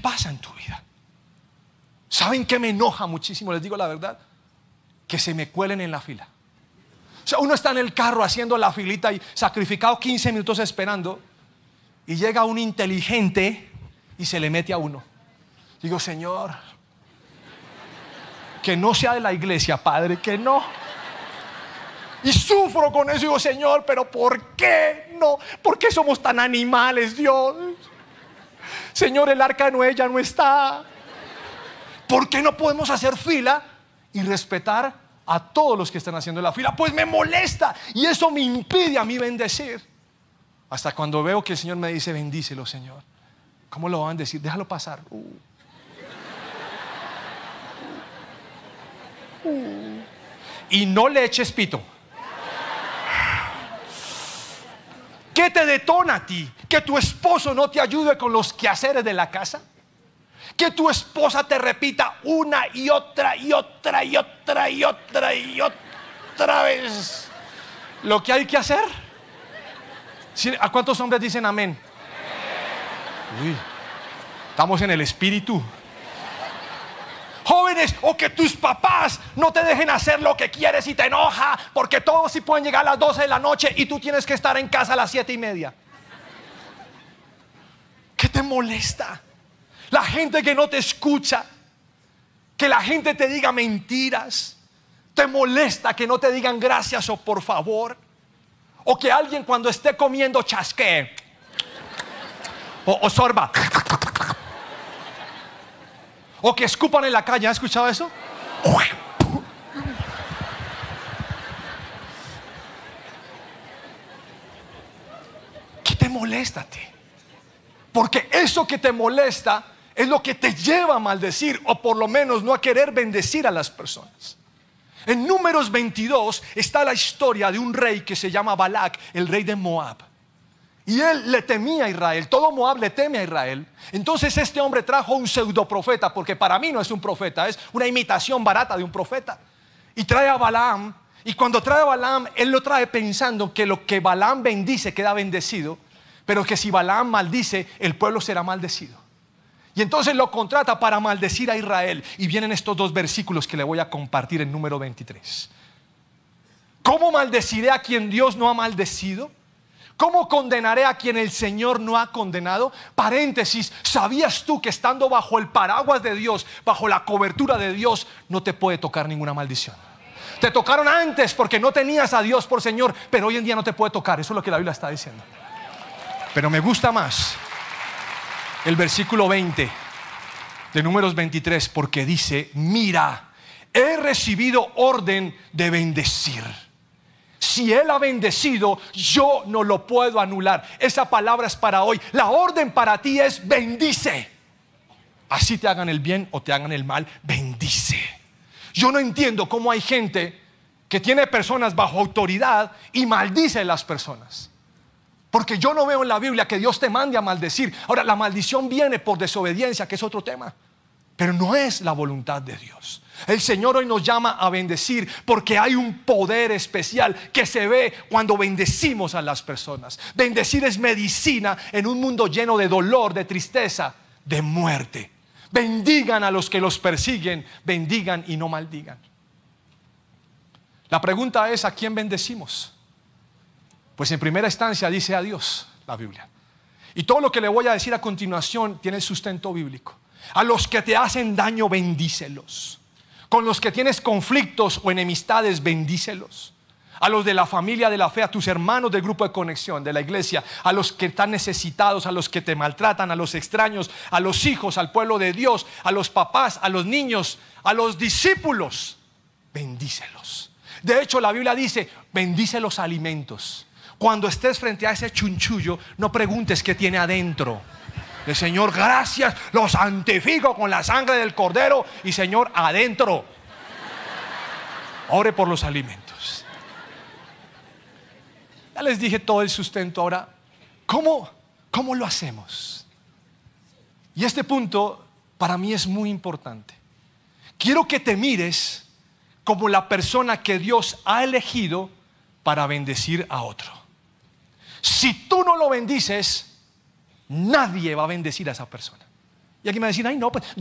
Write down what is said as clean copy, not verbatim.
pasa en tu vida? ¿Saben qué me enoja muchísimo? Les digo la verdad, que se me cuelen en la fila. O sea, uno está en el carro haciendo la filita y sacrificado 15 minutos esperando, y llega un inteligente y se le mete a uno. Digo, Señor, que no sea de la iglesia, Padre, que no. Y sufro con eso. Digo, Señor, pero ¿por qué no? ¿Por qué somos tan animales, Dios? Señor, el arca de Noé ya no está. ¿Por qué no podemos hacer fila y respetar a todos los que están haciendo la fila? Pues me molesta y eso me impide a mí bendecir. Hasta cuando veo que el Señor me dice, bendícelo, Señor. ¿Cómo lo van a bendecir? Déjalo pasar. Y no le eches pito. ¿Qué te detona a ti? ¿Que tu esposo no te ayude con los quehaceres de la casa? ¿Que tu esposa te repita una y otra y otra y otra y otra y otra vez lo que hay que hacer? ¿A cuántos hombres dicen amén? Uy, estamos en el espíritu. Jóvenes, o que tus papás no te dejen hacer lo que quieres y te enoja porque todos sí pueden llegar a las 12 de la noche y tú tienes que estar en casa a las 7:30. ¿Qué te molesta? La gente que no te escucha, que la gente te diga mentiras. ¿Te molesta que no te digan gracias o por favor? O que alguien cuando esté comiendo chasquee o sorba, o que escupan en la calle. ¿Has escuchado eso? ¿Qué te molesta a ti? Porque eso que te molesta es lo que te lleva a maldecir, o por lo menos no a querer bendecir a las personas. En Números 22 está la historia de un rey que se llama Balac, el rey de Moab. Y él le temía a Israel. Todo Moab le teme a Israel. Entonces este hombre trajo un pseudoprofeta, porque para mí no es un profeta, es una imitación barata de un profeta. Y trae a Balaam. Y cuando trae a Balaam, él lo trae pensando que lo que Balaam bendice queda bendecido, pero que si Balaam maldice, el pueblo será maldecido. Y entonces lo contrata para maldecir a Israel. Y vienen estos dos versículos que le voy a compartir en Número 23. ¿Cómo maldeciré a quien Dios no ha maldecido? ¿Cómo condenaré a quien el Señor no ha condenado? Paréntesis, ¿sabías tú que estando bajo el paraguas de Dios, bajo la cobertura de Dios, no te puede tocar ninguna maldición? Te tocaron antes porque no tenías a Dios por Señor, pero hoy en día no te puede tocar. Eso es lo que la Biblia está diciendo. Pero me gusta más el versículo 20 de Números 23, porque dice, mira, he recibido orden de bendecir. Si Él ha bendecido, yo no lo puedo anular. Esa palabra es para hoy. La orden para ti es bendice. Así te hagan el bien o te hagan el mal, bendice. Yo no entiendo cómo hay gente que tiene personas bajo autoridad y maldice a las personas. Porque yo no veo en la Biblia que Dios te mande a maldecir. Ahora, la maldición viene por desobediencia, que es otro tema, pero no es la voluntad de Dios. El Señor hoy nos llama a bendecir porque hay un poder especial que se ve cuando bendecimos a las personas. Bendecir es medicina en un mundo lleno de dolor, de tristeza, de muerte. Bendigan a los que los persiguen, bendigan y no maldigan. La pregunta es, ¿a quién bendecimos? Pues en primera instancia dice a Dios la Biblia. Y todo lo que le voy a decir a continuación tiene sustento bíblico. A los que te hacen daño, bendícelos. Con los que tienes conflictos o enemistades, bendícelos. A los de la familia de la fe, a tus hermanos del grupo de conexión, de la iglesia, a los que están necesitados, a los que te maltratan, a los extraños, a los hijos, al pueblo de Dios, a los papás, a los niños, a los discípulos, bendícelos. De hecho, la Biblia dice, bendice los alimentos. Cuando estés frente a ese chunchullo, no preguntes qué tiene adentro. El Señor, gracias, lo santifico con la sangre del cordero. Y Señor, adentro, ore por los alimentos. Ya les dije todo el sustento. Ahora, ¿cómo lo hacemos? Y este punto para mí es muy importante. Quiero que te mires como la persona que Dios ha elegido para bendecir a otro. Si tú no lo bendices, nadie va a bendecir a esa persona. Y aquí me va a decir, ay no, pues